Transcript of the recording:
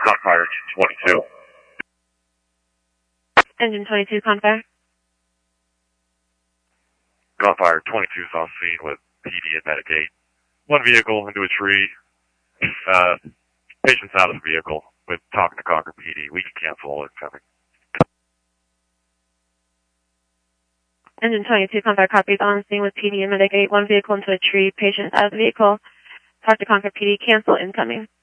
Confire 22. Engine 22, Confire. Confire 22 is on scene with PD and Medicaid. One vehicle into a tree. Patient's out of the vehicle with talking to Concord PD. We can cancel all incoming. Engine 22, Confire copies on scene with PD and Medicaid. One vehicle into a tree. Patient out of the vehicle. Talk to Concord PD. Cancel incoming.